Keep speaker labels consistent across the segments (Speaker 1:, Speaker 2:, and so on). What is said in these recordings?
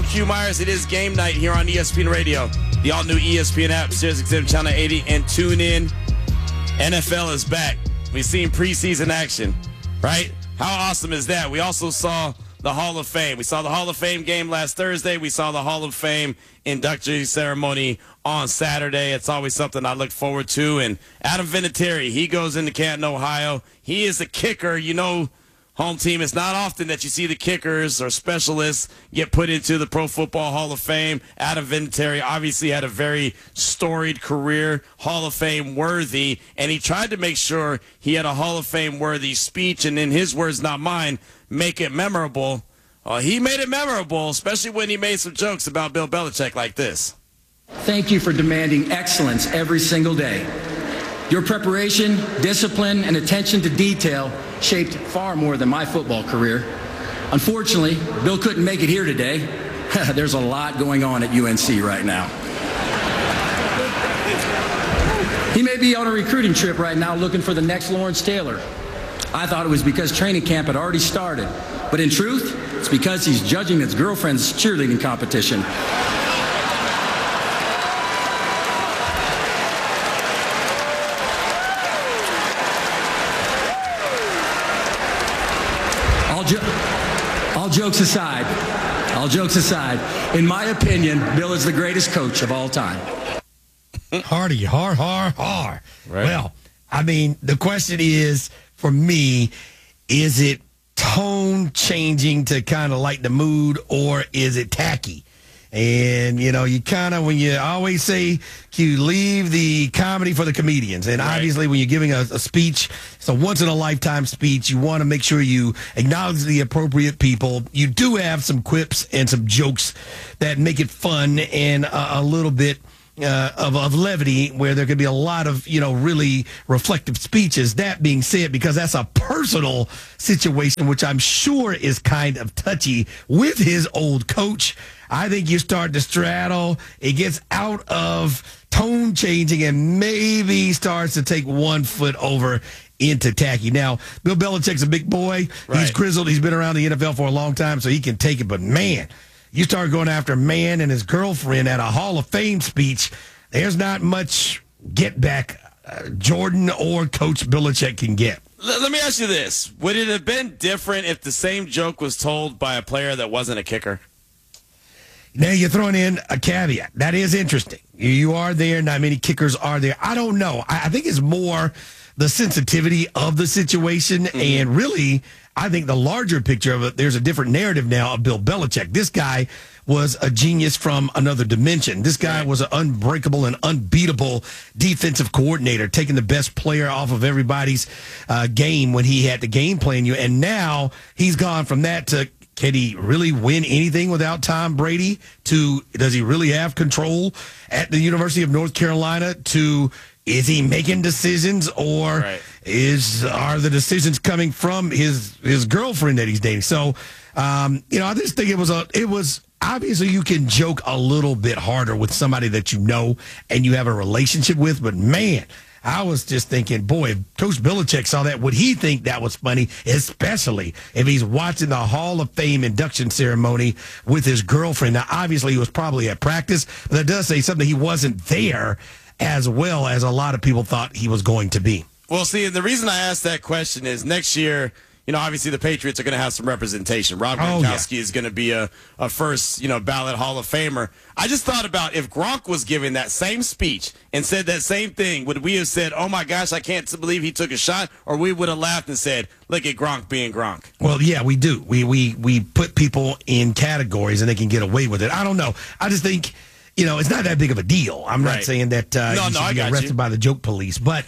Speaker 1: Q Myers. It is game night here on ESPN Radio, the all-new ESPN app, SiriusXM Channel 80, and tune in. NFL is back. We've seen preseason action, right? How awesome is that? We also saw the Hall of Fame. We saw the Hall of Fame game last Thursday. We saw the Hall of Fame induction ceremony on Saturday. It's always something I look forward to. And Adam Vinatieri, he goes into Canton, Ohio. He is a kicker. You know, home team, it's not often that you see the kickers or specialists get put into the Pro Football Hall of Fame. Adam Vinatieri obviously had a very storied career, Hall of Fame worthy, and he tried to make sure he had a Hall of Fame worthy speech, and in his words, not mine, make it memorable. He made it memorable, especially when he made some jokes about Bill Belichick like this.
Speaker 2: Thank you for demanding excellence every single day. Your preparation, discipline, and attention to detail shaped far more than my football career. Unfortunately, Bill couldn't make it here today. There's a lot going on at UNC right now. He may be on a recruiting trip right now looking for the next Lawrence Taylor. I thought it was because training camp had already started. But in truth, it's because he's judging his girlfriend's cheerleading competition. All jokes aside, in my opinion, Bill is the greatest coach of all time.
Speaker 3: Hardy, har.
Speaker 1: Right.
Speaker 3: Well, I mean, the question is, for me, is it tone changing to kind of lighten the mood, or is it tacky? And, you know, you kind of, when you always say you leave the comedy for the comedians. And obviously when you're giving a speech, it's a once-in-a-lifetime speech. You want to make sure you acknowledge the appropriate people. You do have some quips and some jokes that make it fun and a little bit of levity, where there could be a lot of, you know, really reflective speeches. That being said, because that's a personal situation, which I'm sure is kind of touchy with his old coach, I think you start to straddle. It gets out of tone changing and maybe starts to take 1 foot over into tacky. Now, Bill Belichick's a big boy. Right. He's grizzled. He's been around the NFL for a long time, so he can take it. But, man, you start going after man and his girlfriend at a Hall of Fame speech, there's not much get back Jordan or Coach Belichick can get.
Speaker 1: Let me ask you this. Would it have been different if the same joke was told by a player that wasn't a kicker?
Speaker 3: Now you're throwing in a caveat. That is interesting. You are there. Not many kickers are there. I don't know. I think it's more the sensitivity of the situation. Mm-hmm. And really, I think the larger picture of it, there's a different narrative now of Bill Belichick. This guy was a genius from another dimension. This guy was an unbreakable and unbeatable defensive coordinator, taking the best player off of everybody's game when he had to game plan you. And now he's gone from that to, can he really win anything without Tom Brady? To, does he really have control at the University of North Carolina? To, is he making decisions, or are the decisions coming from his girlfriend that he's dating? So, you know, I just think it was obviously you can joke a little bit harder with somebody that you know and you have a relationship with, but man, I was just thinking, boy, if Coach Belichick saw that, would he think that was funny, especially if he's watching the Hall of Fame induction ceremony with his girlfriend? Now, obviously, he was probably at practice, but that does say something. He wasn't there as well as a lot of people thought he was going to be.
Speaker 1: Well, see, and the reason I asked that question is next year, you know, obviously the Patriots are going to have some representation. Rob Gronkowski is going to be a first, ballot Hall of Famer. I just thought about if Gronk was giving that same speech and said that same thing, would we have said, oh, my gosh, I can't believe he took a shot? Or we would have laughed and said, look at Gronk being Gronk.
Speaker 3: Well, yeah, we do. We put people in categories and they can get away with it. I don't know. I just think, you know, it's not that big of a deal. I'm not saying that you should be arrested by the joke police. But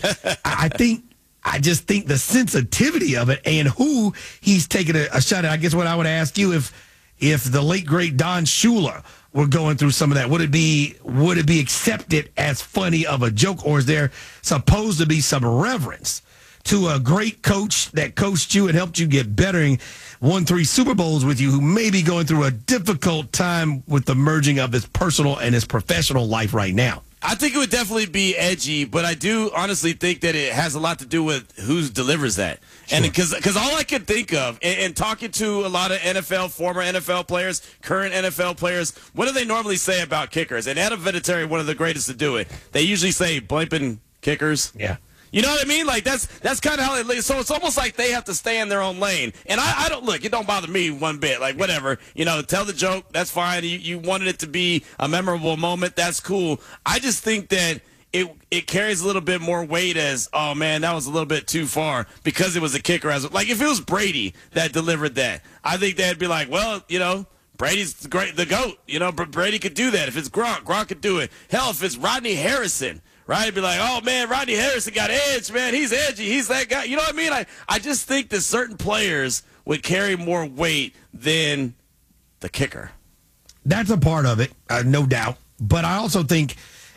Speaker 3: I just think the sensitivity of it and who he's taking a shot at. I guess what I would ask you, if the late great Don Shula were going through some of that, would it be accepted as funny of a joke, or is there supposed to be some reverence to a great coach that coached you and helped you get better and won 3 Super Bowls with you, who may be going through a difficult time with the merging of his personal and his professional life right now?
Speaker 1: I think it would definitely be edgy, but I do honestly think that it has a lot to do with who delivers that. Sure. And because all I could think of, and talking to a lot of former NFL players, current NFL players, what do they normally say about kickers? And Adam Vinatieri, one of the greatest to do it, they usually say blimping kickers.
Speaker 3: Yeah.
Speaker 1: You know what I mean? Like that's kind of how it is. So it's almost like they have to stay in their own lane. And I don't look. It don't bother me one bit. Like whatever. Tell the joke. That's fine. You wanted it to be a memorable moment. That's cool. I just think that it carries a little bit more weight as, oh man, that was a little bit too far because it was a kicker. Like if it was Brady that delivered that, I think they'd be like, well, Brady's the GOAT. Brady could do that. If it's Gronk could do it. Hell, if it's Rodney Harrison. Right? Be like, oh, man, Rodney Harrison got edge, man. He's edgy. He's that guy. You know what I mean? I just think that certain players would carry more weight than the kicker.
Speaker 3: That's a part of it, no doubt. But I also think,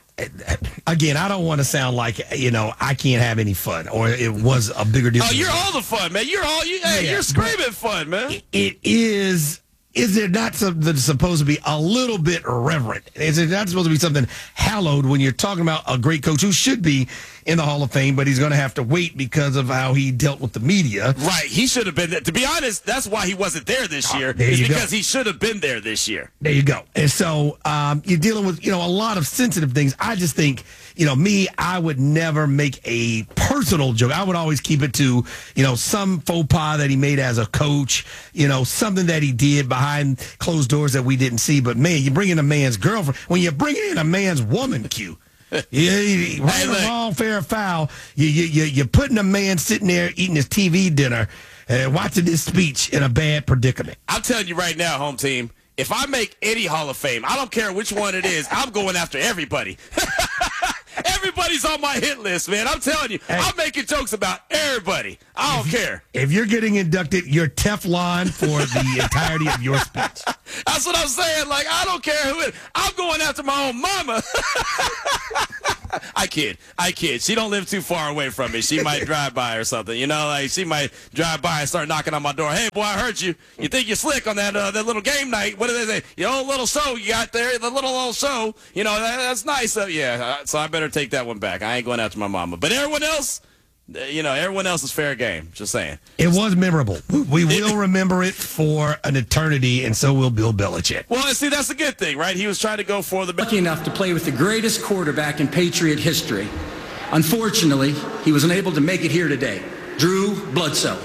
Speaker 3: again, I don't want to sound like, I can't have any fun or it was a bigger deal.
Speaker 1: Oh, you're all the fun, man. You're screaming fun, man.
Speaker 3: It is. Is it not something that's supposed to be a little bit irreverent? Is it not supposed to be something hallowed when you're talking about a great coach who should be in the Hall of Fame, but he's going to have to wait because of how he dealt with the media?
Speaker 1: Right. He should have been there. To be honest, that's why he wasn't there this year. Because he should have been there this year.
Speaker 3: There you go. And so you're dealing with, a lot of sensitive things. I just think, I would never make a personal joke. I would always keep it to, some faux pas that he made as a coach, something that he did behind closed doors that we didn't see. But, man, you bring in a man's girlfriend. When you bring in a man's woman, Q, right or wrong, fair or foul, you're putting a man sitting there eating his TV dinner and watching this speech in a bad predicament.
Speaker 1: I'm telling you right now, home team, if I make any Hall of Fame, I don't care which one it is, I'm going after everybody. Everybody's on my hit list, man. I'm telling you, I'm making jokes about everybody. I don't care.
Speaker 3: If you're getting inducted, you're Teflon for the entirety of your speech.
Speaker 1: That's what I'm saying. Like, I don't care who it is. I'm going after my own mama. I kid. She don't live too far away from me. She might drive by or something. Like she might drive by and start knocking on my door. Hey, boy, I heard you. You think you're slick on that little game night. What do they say? Your old little show you got there, the little old show. That's nice. So I better take that one back. I ain't going after my mama. But everyone else, everyone else is fair game. Just saying.
Speaker 3: It was memorable. We will remember it for an eternity, and so will Bill Belichick.
Speaker 1: Well, see, that's a good thing, right? He was trying to go for the...
Speaker 2: Lucky enough to play with the greatest quarterback in Patriot history. Unfortunately, he was unable to make it here today. Drew Bledsoe.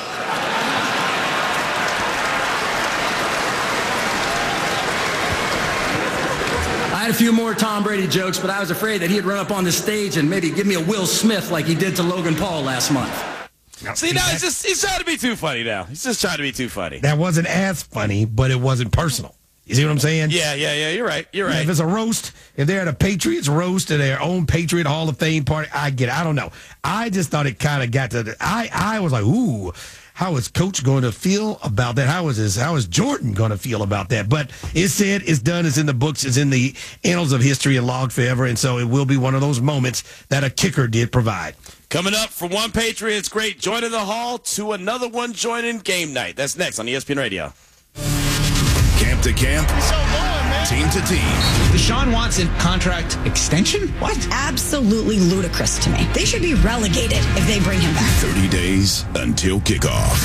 Speaker 2: I had a few more Tom Brady jokes, but I was afraid that he'd run up on the stage and maybe give me a Will Smith like he did to Logan Paul last month.
Speaker 1: See, now he's trying to be too funny now. He's just trying to be too funny.
Speaker 3: That wasn't as funny, but it wasn't personal. You see what I'm saying?
Speaker 1: Yeah. You're right.
Speaker 3: If it's a roast, if they're at a Patriots roast at their own Patriot Hall of Fame party, I get it. I don't know. I just thought it kind of got to I was like, ooh, how is Coach going to feel about that? How is Jordan going to feel about that? But it's said, it's done, it's in the books, it's in the annals of history and logged forever, and so it will be one of those moments that a kicker did provide.
Speaker 1: Coming up, from one Patriots great joining the Hall to another one joining game night. That's next on ESPN Radio.
Speaker 4: Camp to camp, team to team.
Speaker 5: Deshaun Watson contract extension? What?
Speaker 6: Absolutely ludicrous to me. They should be relegated if they bring him back.
Speaker 4: 30 days until kickoff.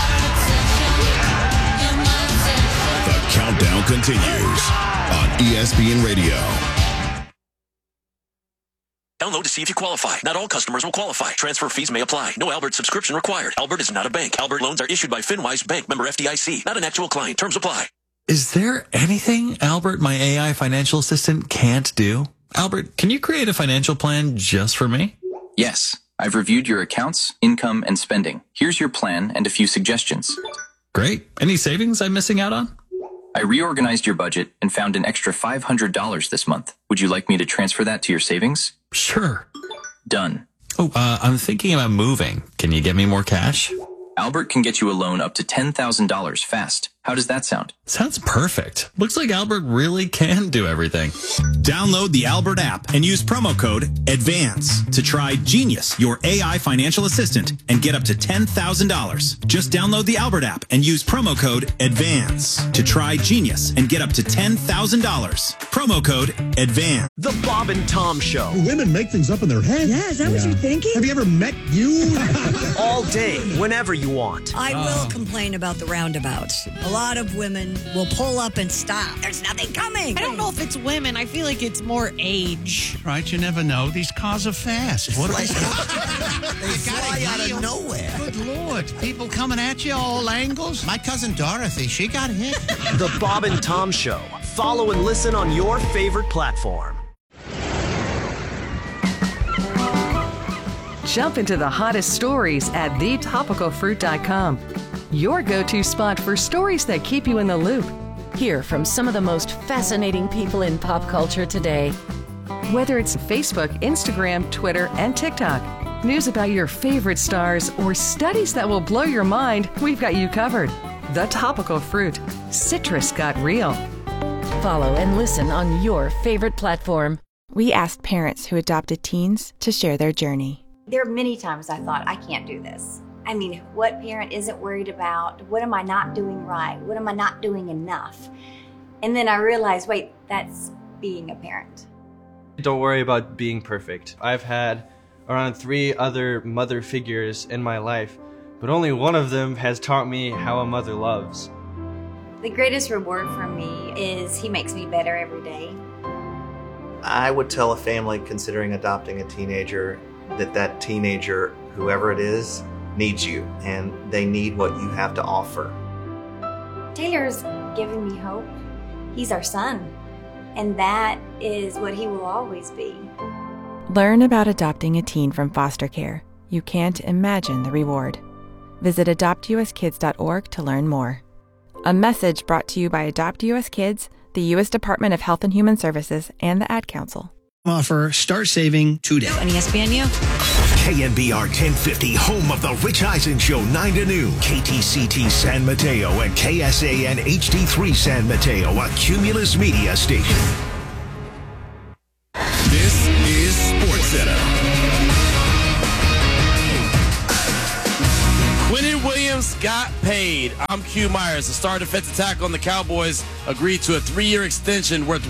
Speaker 4: The countdown continues on ESPN Radio.
Speaker 7: Download to see if you qualify. Not all customers will qualify. Transfer fees may apply. No Albert subscription required. Albert is not a bank. Albert loans are issued by FinWise Bank, member FDIC. Not an actual client. Terms apply.
Speaker 8: Is there anything Albert, my AI financial assistant, can't do? Albert, can you create a financial plan just for me?
Speaker 9: Yes. I've reviewed your accounts, income, and spending. Here's your plan and a few suggestions.
Speaker 8: Great. Any savings I'm missing out on?
Speaker 9: I reorganized your budget and found an extra $500 this month. Would you like me to transfer that to your savings?
Speaker 8: Sure.
Speaker 9: Done.
Speaker 8: Oh, I'm thinking about moving. Can you get me more cash?
Speaker 9: Albert can get you a loan up to $10,000 fast. How does that sound?
Speaker 8: Sounds perfect. Looks like Albert really can do everything.
Speaker 5: Download the Albert app and use promo code ADVANCE to try Genius, your AI financial assistant, and get up to $10,000. Just download the Albert app and use promo code ADVANCE to try Genius and get up to $10,000. Promo code ADVANCE.
Speaker 10: The Bob and Tom Show.
Speaker 11: Women make things up in their head.
Speaker 6: Yeah, is that what you're thinking?
Speaker 11: Have you ever met you?
Speaker 10: All day, whenever you want.
Speaker 6: I will complain about the roundabouts. A lot of women will pull up and stop. There's nothing coming.
Speaker 12: I don't know if it's women. I feel like it's more age.
Speaker 13: Right, you never know. These cars are fast. What
Speaker 14: they fly out of nowhere.
Speaker 13: Good Lord. People coming at you all angles. My cousin Dorothy, she got hit.
Speaker 10: The Bob and Tom Show. Follow and listen on your favorite platform.
Speaker 15: Jump into the hottest stories at thetopicalfruit.com. Your go-to spot for stories that keep you in the loop. Hear from some of the most fascinating people in pop culture today. Whether it's Facebook, Instagram, Twitter, and TikTok, news about your favorite stars, or studies that will blow your mind, we've got you covered. The Topical Fruit. Citrus got real. Follow and listen on your favorite platform.
Speaker 16: We asked parents who adopted teens to share their journey.
Speaker 17: There are many times I thought, I can't do this. I mean, what parent isn't worried about? What am I not doing right? What am I not doing enough? And then I realized, wait, that's being a parent.
Speaker 18: Don't worry about being perfect. I've had around 3 other mother figures in my life, but only one of them has taught me how a mother loves.
Speaker 17: The greatest reward for me is he makes me better every day.
Speaker 19: I would tell a family considering adopting a teenager that teenager, whoever it is, needs you, and they need what you have to offer.
Speaker 17: Taylor's given me hope. He's our son, and that is what he will always be.
Speaker 16: Learn about adopting a teen from foster care. You can't imagine the reward. Visit adoptuskids.org to learn more. A message brought to you by Adopt US Kids, the U.S. Department of Health and Human Services, and the Ad Council.
Speaker 20: Offer start saving today.
Speaker 12: On ESPNU.
Speaker 4: KNBR 1050, home of the Rich Eisen Show, 9 to noon. KTCT San Mateo and KSAN HD3 San Mateo, a Cumulus Media station. This is SportsCenter.
Speaker 1: Quinnen Williams got paid. I'm Q Myers. The star defensive tackle on the Cowboys agreed to a 3-year extension worth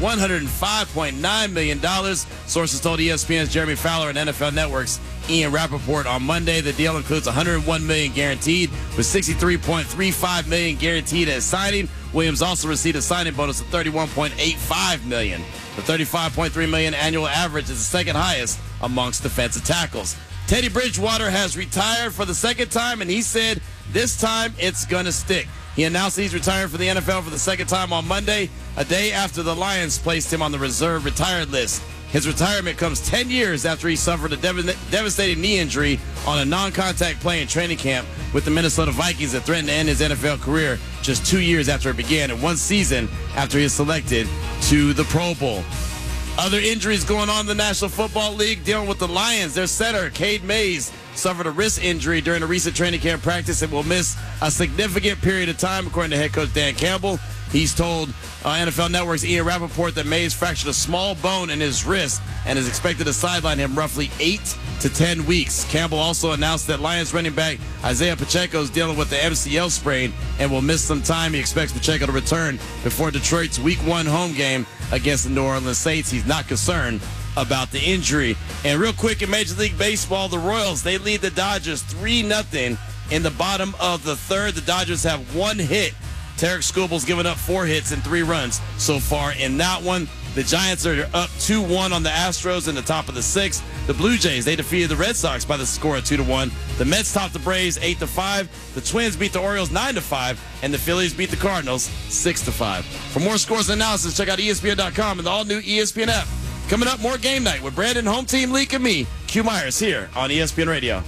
Speaker 1: $105.9 million. Sources told ESPN's Jeremy Fowler and NFL Network's Ian Rappaport on Monday. The deal includes $101 million guaranteed, with $63.35 million guaranteed at signing. Williams also received a signing bonus of $31.85 million. The $35.3 million annual average is the second highest amongst defensive tackles. Teddy Bridgewater has retired for the second time, and he said this time it's going to stick. He announced he's retiring from the NFL for the second time on Monday, a day after the Lions placed him on the reserve retired list. His retirement comes 10 years after he suffered a devastating knee injury on a non-contact play in training camp with the Minnesota Vikings that threatened to end his NFL career just 2 years after it began and 1 season after he was selected to the Pro Bowl. Other injuries going on in the National Football League dealing with the Lions. Their center, Cade Mays, suffered a wrist injury during a recent training camp practice and will miss a significant period of time, according to head coach Dan Campbell. He's told NFL Network's Ian Rappaport that Mays fractured a small bone in his wrist and is expected to sideline him roughly 8 to 10 weeks. Campbell also announced that Lions running back Isaiah Pacheco is dealing with the MCL sprain and will miss some time. He expects Pacheco to return before Detroit's Week 1 home game against the New Orleans Saints. He's not concerned about the injury. And real quick in Major League Baseball, the Royals, they lead the Dodgers 3-0 in the bottom of the third. The Dodgers have 1 hit. Tarek Skubal's given up 4 hits and 3 runs so far in that one. The Giants are up 2-1 on the Astros in the top of the 6th. The Blue Jays, they defeated the Red Sox by the score of 2-1. The Mets topped the Braves 8-5. The Twins beat the Orioles 9-5. And the Phillies beat the Cardinals 6-5. For more scores and analysis, check out ESPN.com and the all-new ESPN app. Coming up, more Game Night with Brandon, Home Team Leak, and me, Q Myers, here on ESPN Radio.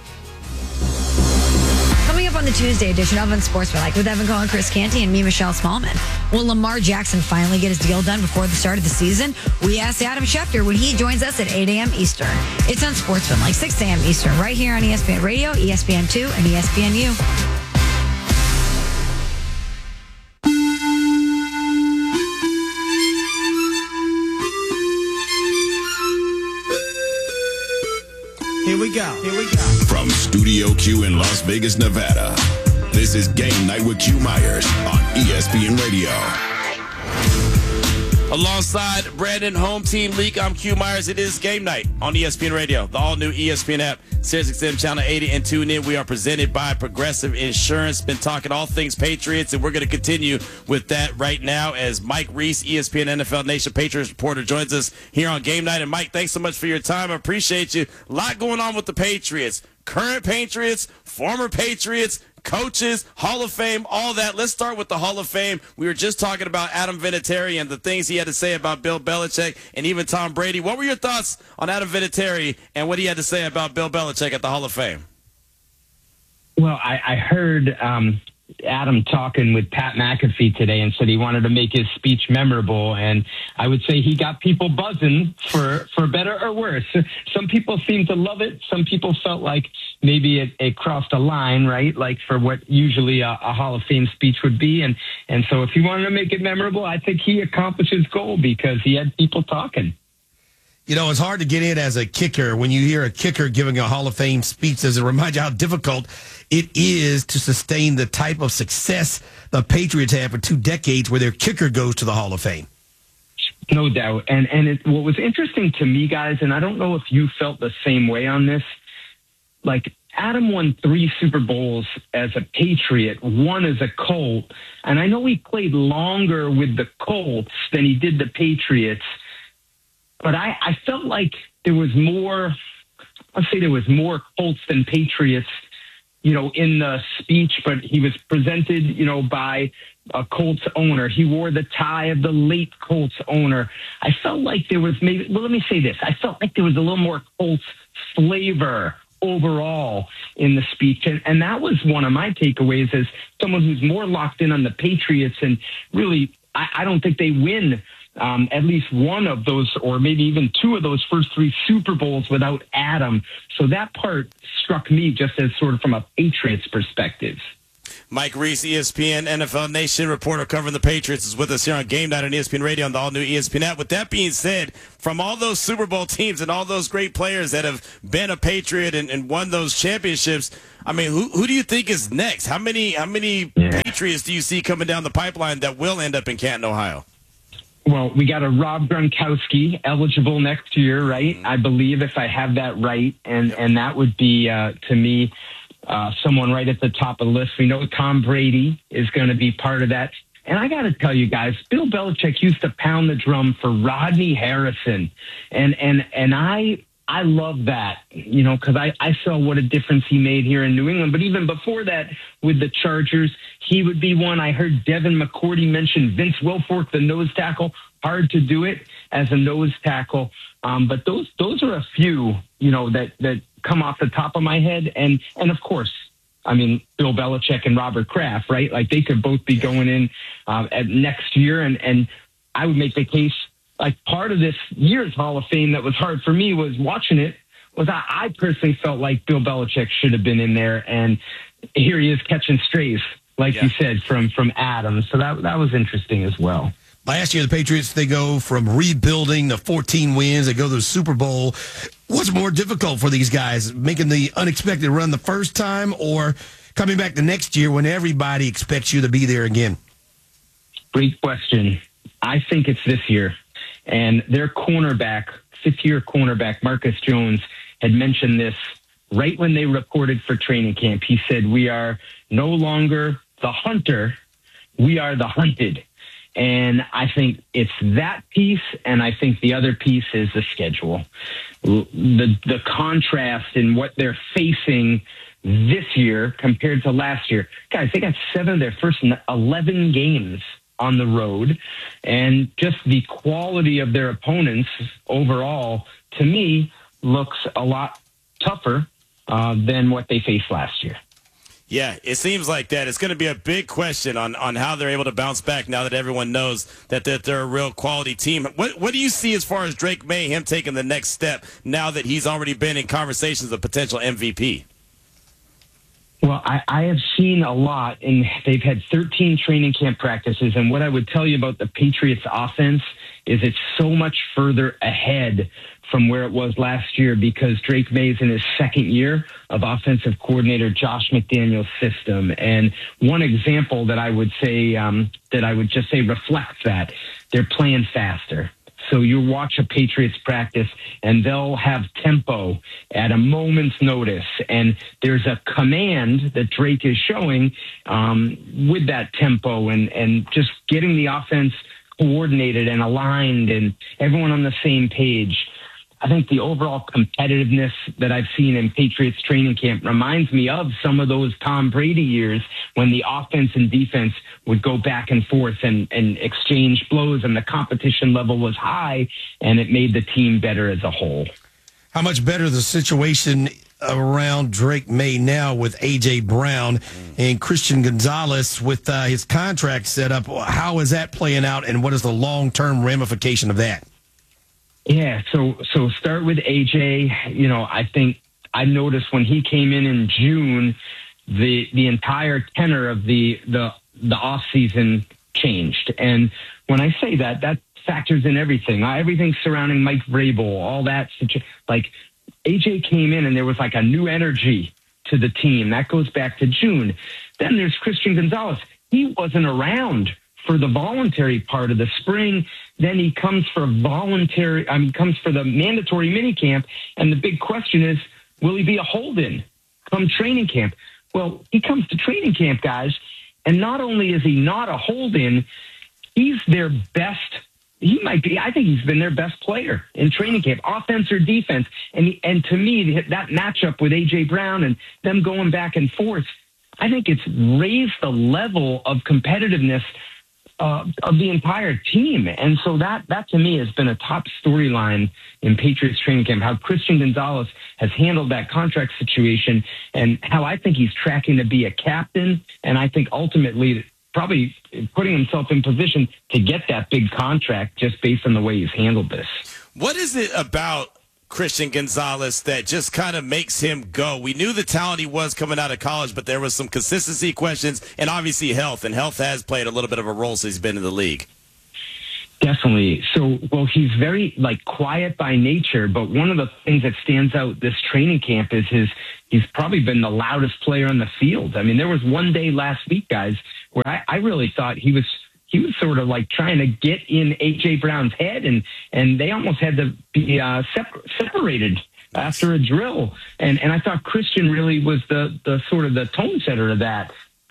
Speaker 6: Coming up on the Tuesday edition of Unsportsmanlike with Evan Cohen, Chris Canty, and me, Michelle Smallman. Will Lamar Jackson finally get his deal done before the start of the season? We asked Adam Schefter when he joins us at 8 a.m. Eastern. It's Unsportsmanlike, 6 a.m. Eastern, right here on ESPN Radio, ESPN2, and ESPNU.
Speaker 1: Here we go.
Speaker 21: From Studio Q in Las Vegas, Nevada, this is Game Night with Q Myers on ESPN Radio.
Speaker 1: Alongside Brandon Home Team Leak, I'm Q Myers. It is Game Night on ESPN Radio, the all-new ESPN app, SiriusXM Channel 80, and tune in. We are presented by Progressive Insurance. Been talking all things Patriots, and we're going to continue with that right now as Mike Reese, ESPN NFL Nation Patriots reporter, joins us here on Game Night. And Mike, thanks so much for your time. I appreciate you. A lot going on with the Patriots. Current Patriots, former Patriots, coaches, Hall of Fame, all that. Let's start with the Hall of Fame. We were just talking about Adam Vinatieri and the things he had to say about Bill Belichick and even Tom Brady. What were your thoughts on Adam Vinatieri and what he had to say about Bill Belichick at the Hall of Fame?
Speaker 22: Well, I heard Adam talking with Pat McAfee today and said he wanted to make his speech memorable, and I would say he got people buzzing for better or worse. Some people seemed to love it. Some people felt like maybe it crossed a line, right? Like for what usually a Hall of Fame speech would be. And so if he wanted to make it memorable, I think he accomplished his goal because he had people talking.
Speaker 3: You know, it's hard to get in as a kicker. When you hear a kicker giving a Hall of Fame speech, does it remind you how difficult it is to sustain the type of success the Patriots have for 2 decades where their kicker goes to the Hall of Fame?
Speaker 22: No doubt. And what was interesting to me, guys, and I don't know if you felt the same way on this, like Adam won 3 Super Bowls as a Patriot, 1 as a Colt. And I know he played longer with the Colts than he did the Patriots. But I felt like there was more, I'll say there was more Colts than Patriots, you know, in the speech, but he was presented, you know, by a Colts owner. He wore the tie of the late Colts owner. I felt like there was maybe, well, let me say this. I felt like there was a little more Colts flavor overall in the speech. And that was one of my takeaways as someone who's more locked in on the Patriots. And really, I don't think they win at least one of those, or maybe even 2 of those first 3 Super Bowls without Adam. So that part struck me just as sort of from a Patriots perspective.
Speaker 1: Mike Reese, ESPN NFL Nation reporter covering the Patriots, is with us here on Game Night on ESPN Radio on the all-new ESPN app. With that being said, from all those Super Bowl teams and all those great players that have been a Patriot and won those championships, I mean, who do you think is next? How many Patriots do you see coming down the pipeline that will end up in Canton, Ohio?
Speaker 22: Well, we got a Rob Gronkowski eligible next year, right? I believe, if I have that right. And that would be, to me, someone right at the top of the list. We know Tom Brady is going to be part of that. And I got to tell you guys, Bill Belichick used to pound the drum for Rodney Harrison. And I love that, you know, because I saw what a difference he made here in New England. But even before that, with the Chargers, he would be one. I heard Devin McCourty mention Vince Wilfork, the nose tackle. Hard to do it as a nose tackle. But those are a few, you know, that come off the top of my head. And of course, I mean, Bill Belichick and Robert Kraft, right? Like they could both be going in at next year. And I would make the case, like part of this year's Hall of Fame that was hard for me was watching it was I personally felt like Bill Belichick should have been in there. And here he is catching strays, like you said, from Adam. So that was interesting as well.
Speaker 3: Last year, the Patriots, they go from rebuilding to 14 wins. They go to the Super Bowl. What's more difficult for these guys, making the unexpected run the first time or coming back the next year when everybody expects you to be there again?
Speaker 22: Great question. I think it's this year. And their cornerback, 5th-year cornerback, Marcus Jones, had mentioned this right when they reported for training camp. He said, we are no longer the hunter, we are the hunted. And I think it's that piece, and I think the other piece is the schedule. The contrast in what they're facing this year compared to last year. Guys, they got 7 of their first 11 games on the road, and just the quality of their opponents overall, to me, looks a lot tougher than what they faced last year.
Speaker 1: Yeah, it seems like that. It's going to be a big question on how they're able to bounce back now that everyone knows that they're a real quality team. What do you see as far as Drake May, him taking the next step now that he's already been in conversations of potential MVP?
Speaker 22: Well, I have seen a lot, and they've had 13 training camp practices. And what I would tell you about the Patriots offense is it's so much further ahead from where it was last year because Drake May's in his second year of offensive coordinator Josh McDaniels' system. And one example that I would say, reflects that, they're playing faster. So you watch a Patriots practice and they'll have tempo at a moment's notice. And there's a command that Drake is showing with that tempo and just getting the offense coordinated and aligned and everyone on the same page. I think the overall competitiveness that I've seen in Patriots training camp reminds me of some of those Tom Brady years when the offense and defense would go back and forth and exchange blows and the competition level was high and it made the team better as a whole.
Speaker 3: How much better the situation around Drake May now with A.J. Brown and Christian Gonzalez with his contract set up? How is that playing out and what is the long-term ramification of that?
Speaker 22: Yeah, so start with AJ. You know, I think I noticed when he came in June, the entire tenor of the off season changed. And when I say that, that factors in everything. Everything surrounding Mike Vrabel, all that. Like AJ came in and there was like a new energy to the team. That goes back to June. Then there's Christian Gonzalez. He wasn't around for the voluntary part of the spring. Then he comes for the mandatory minicamp. And the big question is, will he be a hold-in come training camp? Well, he comes to training camp, guys, and not only is he not a hold-in, he's their best. I think he's been their best player in training camp, offense or defense. And to me, that matchup with A.J. Brown and them going back and forth, I think it's raised the level of competitiveness of the entire team. And so that to me has been a top storyline in Patriots training camp, how Christian Gonzalez has handled that contract situation and how I think he's tracking to be a captain. And I think ultimately probably putting himself in position to get that big contract just based on the way he's handled this.
Speaker 1: What is it about Christian Gonzalez that just kind of makes him go? We knew the talent he was coming out of college, but there was some consistency questions and obviously health, and health has played a little bit of a role since he's been in the league.
Speaker 22: Definitely. So, well, he's very quiet by nature, but one of the things that stands out this training camp is he's probably been the loudest player on the field. I mean, there was one day last week, guys, where I really thought he was sort of like trying to get in A.J. Brown's head, and they almost had to be separated after a drill. And I thought Christian really was the sort of the tone setter of that.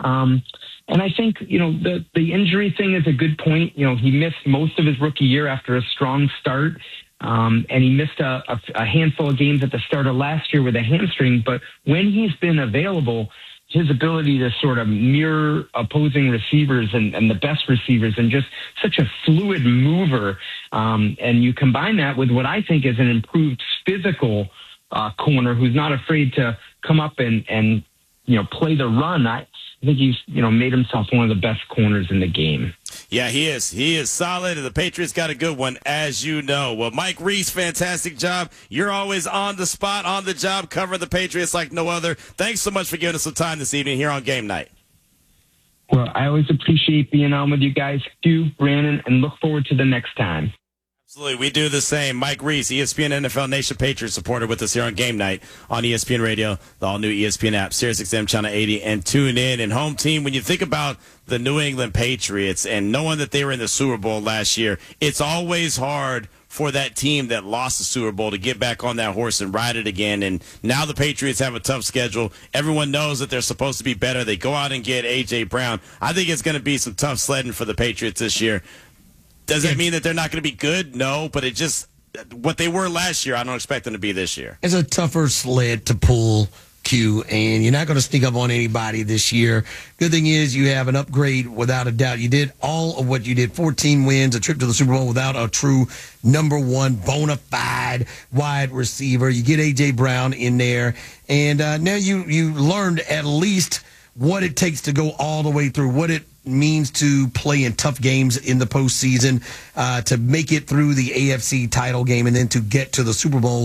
Speaker 22: And I think, the injury thing is a good point. He missed most of his rookie year after a strong start. And he missed a handful of games at the start of last year with a hamstring. But when he's been available, his ability to sort of mirror opposing receivers and the best receivers and just such a fluid mover. And you combine that with what I think is an improved physical corner who's not afraid to come up and play the run. I think he's, made himself one of the best corners in the game.
Speaker 1: Yeah, he is. He is solid, and the Patriots got a good one, as you know. Well, Mike Reese, fantastic job. You're always on the spot, on the job, covering the Patriots like no other. Thanks so much for giving us some time this evening here on Game Night.
Speaker 22: Well, I always appreciate being on with you guys, Stu, Brandon, and look forward to the next time.
Speaker 1: Absolutely. We do the same. Mike Reese, ESPN NFL Nation Patriots supporter with us here on Game Night on ESPN Radio, the all-new ESPN app, SiriusXM Channel 80, and tune in. And home team, when you think about the New England Patriots and knowing that they were in the Super Bowl last year, it's always hard for that team that lost the Super Bowl to get back on that horse and ride it again. And now the Patriots have a tough schedule. Everyone knows that they're supposed to be better. They go out and get A.J. Brown. I think it's going to be some tough sledding for the Patriots this year. Does that mean that they're not going to be good? No, but it just what they were last year, I don't expect them to be this year.
Speaker 3: It's a tougher sled to pull, Q, and you're not going to sneak up on anybody this year. Good thing is you have an upgrade without a doubt. You did all of what you did, 14 wins, a trip to the Super Bowl without a true number one bona fide wide receiver. You get A.J. Brown in there, and now you learned at least what it takes to go all the way through, what it means to play in tough games in the postseason, to make it through the AFC title game and then to get to the Super Bowl.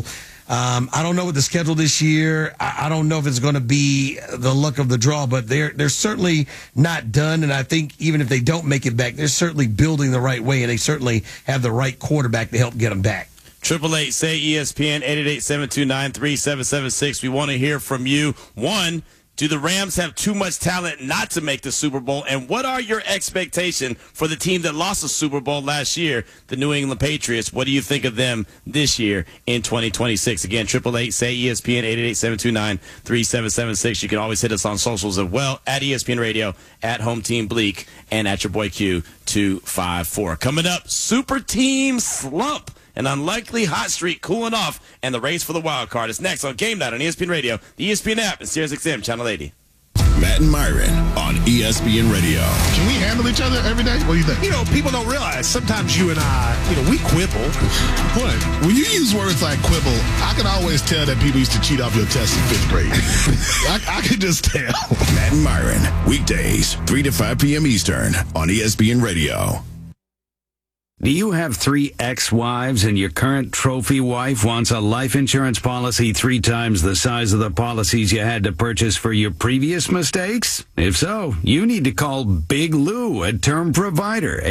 Speaker 3: I don't know what the schedule this year. I don't know if it's going to be the luck of the draw, but they're certainly not done. And I think even if they don't make it back, they're certainly building the right way, and they certainly have the right quarterback to help get them back.
Speaker 1: 888 say ESPN 888-729-3776. We want to hear from you. One, do the Rams have too much talent not to make the Super Bowl? And what are your expectations for the team that lost the Super Bowl last year, the New England Patriots? What do you think of them this year in 2026? Again, 888 say ESPN 888-729-3776. You can always hit us on socials as well, at ESPN Radio, at Home Team Bleak, and at your boy Q254. Coming up, Super Team Slump. An unlikely hot streak cooling off, and the race for the wild card is next on Game Night on ESPN Radio, the ESPN app, and SiriusXM Channel 80.
Speaker 21: Matt and Myron on ESPN Radio.
Speaker 11: Can we handle each other every day? What do you think?
Speaker 2: People don't realize sometimes you and I, we quibble.
Speaker 11: What? When you use words like quibble, I can always tell that people used to cheat off your test in 5th grade. I can just tell.
Speaker 21: Matt and Myron, weekdays, 3 to 5 p.m. Eastern on ESPN Radio.
Speaker 7: Do you have 3 ex-wives and your current trophy wife wants a life insurance policy 3 times the size of the policies you had to purchase for your previous mistakes? If so, you need to call Big Lou at Term Provider,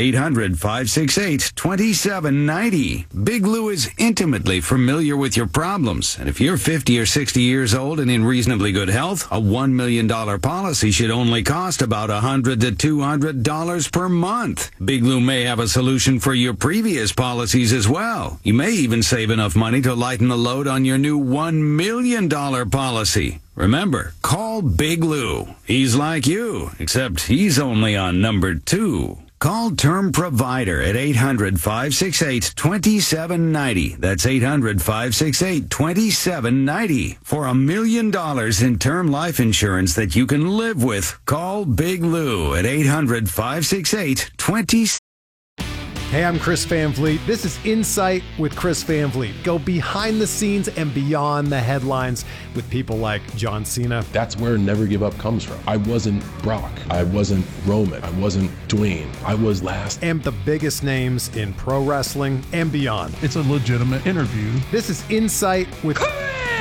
Speaker 7: 800-568-2790. Big Lou is intimately familiar with your problems, and if you're 50 or 60 years old and in reasonably good health, a $1 million policy should only cost about $100 to $200 per month. Big Lou may have a solution for your previous policies as well. You may even save enough money to lighten the load on your new $1 million policy. Remember, call Big Lou. He's like you, except he's only on number 2. Call Term Provider at 800-568-2790. That's 800-568-2790. For $1 million in term life insurance that you can live with, call Big Lou at 800-568-2790.
Speaker 23: Hey, I'm Chris Van Vliet. This is Insight with Chris Van Vliet. Go behind the scenes and beyond the headlines with people like John Cena.
Speaker 24: That's where Never Give Up comes from. I wasn't Brock. I wasn't Roman. I wasn't Dwayne. I was last.
Speaker 23: And the biggest names in pro wrestling and beyond.
Speaker 11: It's a legitimate interview.
Speaker 23: This is Insight with
Speaker 12: Chris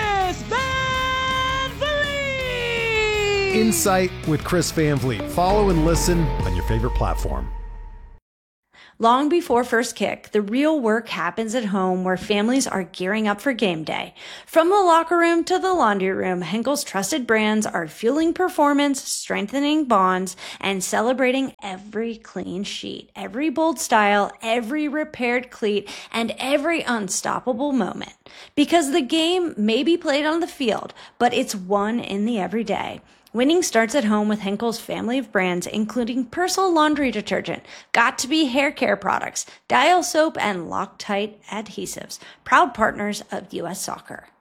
Speaker 12: Van Vliet.
Speaker 23: Insight with Chris Van Vliet. Follow and listen on your favorite platform.
Speaker 25: Long before first kick, the real work happens at home where families are gearing up for game day. From the locker room to the laundry room, Henkel's trusted brands are fueling performance, strengthening bonds, and celebrating every clean sheet, every bold style, every repaired cleat, and every unstoppable moment. Because the game may be played on the field, but it's won in the everyday. Winning starts at home with Henkel's family of brands, including Persil laundry detergent, Got2b hair care products, Dial soap, and Loctite adhesives. Proud partners of U.S. Soccer.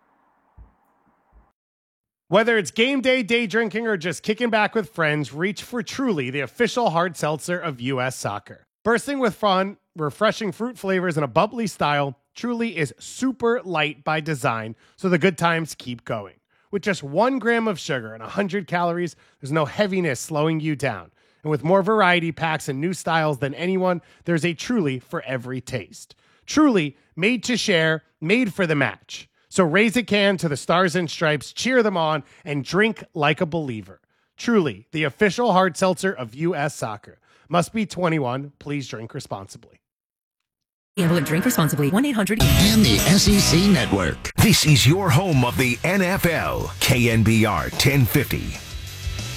Speaker 26: Whether it's game day, day drinking, or just kicking back with friends, reach for Truly, the official hard seltzer of U.S. Soccer. Bursting with fun, refreshing fruit flavors, and a bubbly style, Truly is super light by design, so the good times keep going. With just 1 gram of sugar and 100 calories, there's no heaviness slowing you down. And with more variety packs and new styles than anyone, there's a Truly for every taste. Truly, made to share, made for the match. So raise a can to the Stars and Stripes, cheer them on, and drink like a believer. Truly, the official hard seltzer of U.S. Soccer. Must be 21. Please drink responsibly.
Speaker 27: Able to drink responsibly. 1-800
Speaker 4: And the SEC Network. This is your home of the NFL. KNBR 1050.